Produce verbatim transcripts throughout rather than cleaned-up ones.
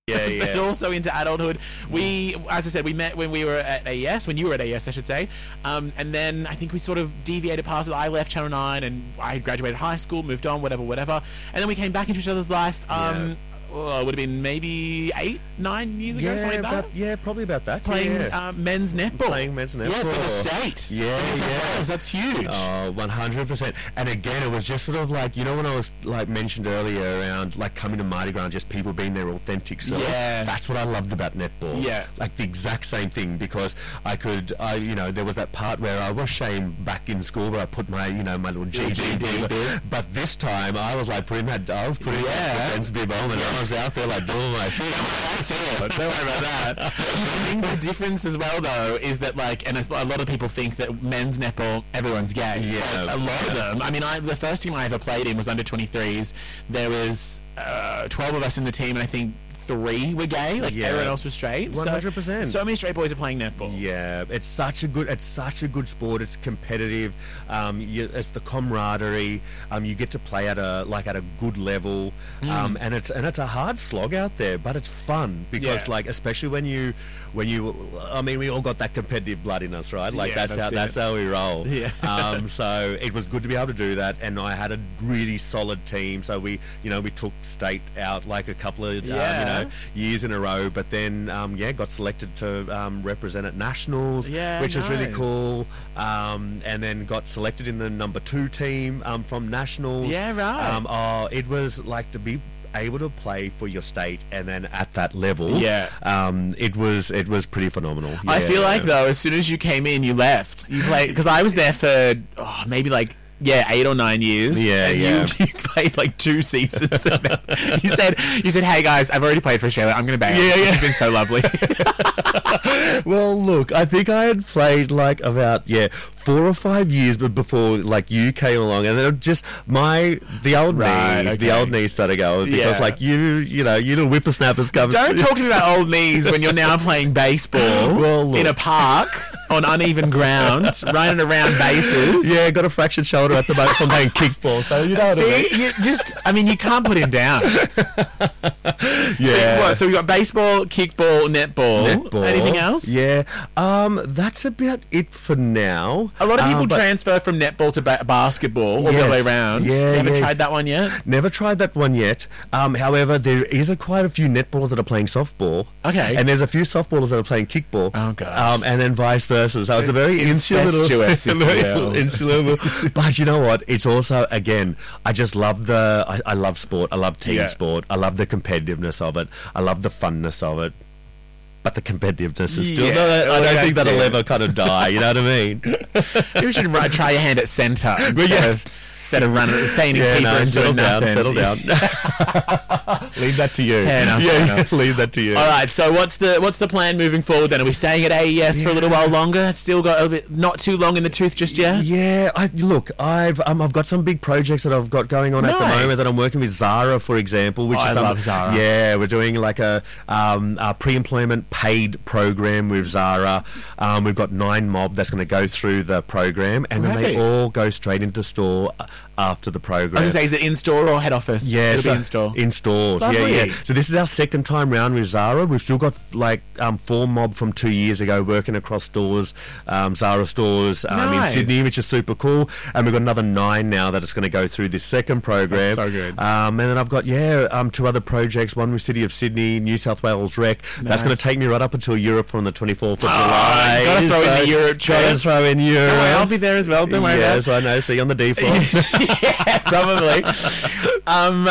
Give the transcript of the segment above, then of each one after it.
Yeah, yeah. But also into adulthood. We, as I said, we met when we were at A E S, when you were at A E S, I should say. Um, and then I think we sort of deviated past it. I left Channel nine and I graduated high school, moved on, whatever, whatever. And then we came back into each other's life. Um, Yeah. Well, it would have been maybe eight, nine years ago, Yeah, something like that. about, yeah, probably about that. Playing yeah. uh, men's netball. Playing men's netball. Yeah, for the state. Yeah, In New South yeah. Wales, that's huge. Oh, one hundred percent. And again, it was just sort of like, you know, when I was like mentioned earlier around like coming to Mardi Gras, just people being their authentic self. Yeah. That's what I loved about netball. Yeah. Like the exact same thing, because I could, I, you know, there was that part where I was shamed back in school where I put my, you know, my little G G D. But, but this time I was like putting that, I was putting Yeah. that defense bib on and I was out there like doing my shit. I see it. Don't worry about that. I think the difference as well, though, is that like, and a lot of people think that men's netball, everyone's gay. Yeah. But a lot Yeah. of them. I mean, I, the first team I ever played in was under twenty-threes. There was uh, twelve of us in the team, and I think three were gay. Like Yeah. everyone else was straight. one hundred percent. So, so many straight boys are playing netball. Yeah, it's such a good, it's such a good sport. It's competitive. Um, you, it's the camaraderie. Um, you get to play at a like at a good level, um, and it's and it's a hard slog out there, but it's fun because Yeah. like especially when you when you, I mean, we all got that competitive blood in us, right? Like Yeah, that's, that's how it. that's how we roll. Yeah. um, so it was good to be able to do that, and I had a really solid team. So we, you know, we took state out like a couple of Yeah. um, you know years in a row, but then um, yeah, got selected to um, represent at nationals, Yeah, which is really nice. cool. Um, and then got selected in the number two team um, from nationals. Yeah, right. Um, oh, it was like to be able to play for your state and then at that level. Yeah. Um, it was it was pretty phenomenal. I Yeah. feel like though, as soon as you came in, you left. You played because I was there for oh, maybe like yeah eight or nine years. Yeah, and yeah. You, you played like two seasons. you said you said, "Hey guys, I've already played for Australia. I'm going to bail. Yeah, yeah. It's been so lovely." Well, look, I think I had played like about yeah four or five years, but before like you came along, and it just my the old Right, knees, okay. the old knees started going because Yeah. like you, you know, you little whippersnappers come. Don't talk to me about old knees when you're now playing baseball Well, look. in a park on uneven ground, running around bases. Yeah, got a fractured shoulder at the moment from playing kickball, so you know what I mean. See, you just, I mean, you can't put him down. Yeah. So, what, so we got baseball, kickball, netball. Netball. Anything else? Yeah. Um, that's about it for now. A lot of people Um, but transfer from netball to ba- basketball or the other way Yes. around. Yeah, You haven't yeah. tried that one yet? Never tried that one yet. Um, however, there is a quite a few netballers that are playing softball. Okay. And there's a few softballers that are playing kickball. Oh, gosh. Um, and then vice versa. So it's a very It's insular incestuous, if you very will. insular little- But you know what? It's also again, I just love the. I, I love sport. I love team Yeah. sport. I love the competitiveness of it. I love the funness of it. But the competitiveness is still. Yeah, No, I well, don't think that's that'll it. ever kind of die. You know what I mean? Maybe you should ri- try your hand at centre instead, yeah. of, instead of running, staying in Yeah, keeper no, and settle doing down, nothing. settle down. Leave that to you. Fair enough, Yeah, fair yeah, enough. leave that to you. All right, so what's the what's the plan moving forward then? Are we staying at A E S for a little Yeah. while longer? Still got a bit, not too long in the tooth just yet? Yeah, I, look, I've um, I've got some big projects that I've got going on at the Nice. moment that I'm working with Zara, for example, which Oh, is I um, love Zara. Yeah, we're doing like a, um, a pre-employment paid program with Zara. Um, we've got Nine Mob that's going to go through the program, and then Perfect. they all go straight into store uh, after the I program. was going to say, is it in store or head office? Yeah, It'll so be in store. In stores, yeah, Lovely. yeah. So this is our second time round with Zara. We've still got like um, four mob from two years ago working across stores, um, Zara stores um, Nice. in Sydney, which is super cool. And we've got another nine now that is going to go through this second program. That's so good. Um, and then I've got yeah, um, two other projects. One with City of Sydney, New South Wales Rec. That's going Nice. to take me right up until Europe on the twenty-fourth of Oh, July. gotta throw in the Europe Gotta trip. throw in Europe. Don't worry, I'll be there as well. Don't worry Yes, about I know. See you on the D floor. it. Yeah, probably. Um,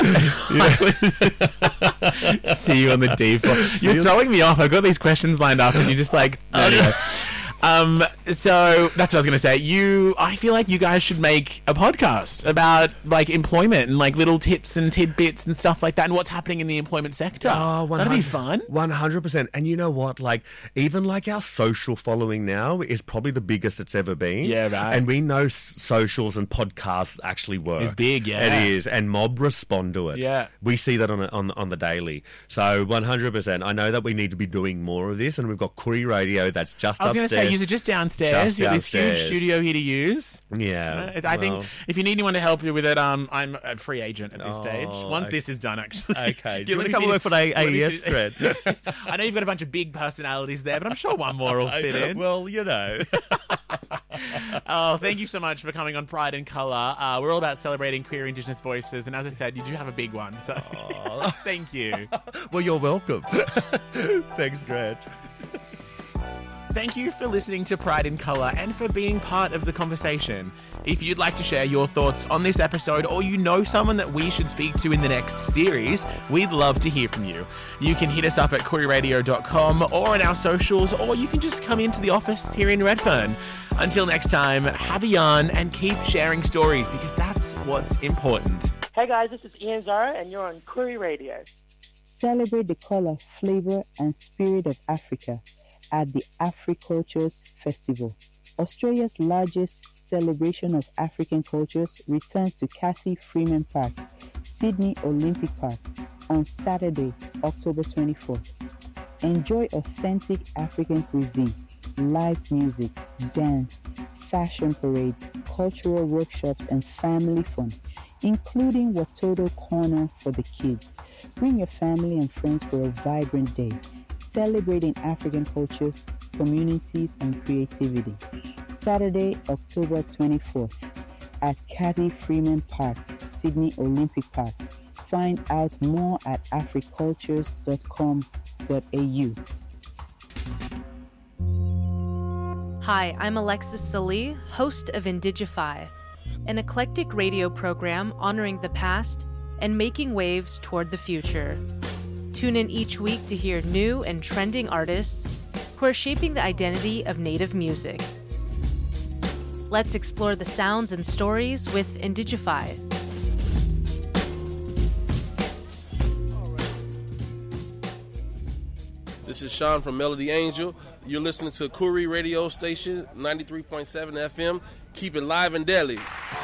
see you on the D floor. You're you- throwing me off. I've got these questions lined up, and you're just like, anyway. Um, so that's what I was going to say. You, I feel like you guys should make a podcast about like employment and like little tips and tidbits and stuff like that, and what's happening in the employment sector. Oh, That'd be fun. one hundred percent. And you know what? Like, even like our social following now is probably the biggest it's ever been. Yeah, right. And we know s- socials and podcasts actually work. It's big, yeah. It is. And mob respond to it. Yeah. We see that on a, on, on the daily. So one hundred percent. I know that we need to be doing more of this, and we've got Koori Radio that's just I was going to upstairs. say, you're just downstairs. Just You've got this huge downstairs. studio here to use. Yeah. Uh, I well, think if you need anyone to help you with it, um, I'm a free agent at this Oh, stage. Once okay. this is done, actually. Okay. Do you Let want me to come finish- work for the let me A E S finish- thread? I know you've got a bunch of big personalities there, but I'm sure one more will fit in. Well, you know. Oh, thank you so much for coming on Pride and Colour. Uh, we're all about celebrating queer Indigenous voices, and as I said, you do have a big one, so thank you. Well, you're welcome. Thanks, Grant. Thank you for listening to Pride in Colour and for being part of the conversation. If you'd like to share your thoughts on this episode, or you know someone that we should speak to in the next series, we'd love to hear from you. You can hit us up at koori radio dot com or on our socials, or you can just come into the office here in Redfern. Until next time, have a yarn and keep sharing stories, because that's what's important. Hey guys, this is Ian Zara, and you're on Koori Radio. Celebrate the color, flavor, and spirit of Africa at the AfriCultures Festival. Australia's largest celebration of African cultures returns to Cathy Freeman Park, Sydney Olympic Park, on Saturday, October twenty-fourth. Enjoy authentic African cuisine, live music, dance, fashion parades, cultural workshops, and family fun, including Watoto Corner for the kids. Bring your family and friends for a vibrant day, celebrating African cultures, communities, and creativity. Saturday, October twenty-fourth at Cathy Freeman Park, Sydney Olympic Park. Find out more at africultures dot com dot a u. Hi, I'm Alexis Salee, host of Indigify, an eclectic radio program honoring the past and making waves toward the future. Tune in each week to hear new and trending artists who are shaping the identity of Native music. Let's explore the sounds and stories with Indigify. This is Sean from Melody Angel. You're listening to Koori Radio Station, ninety-three point seven F M. Keep it live and deadly.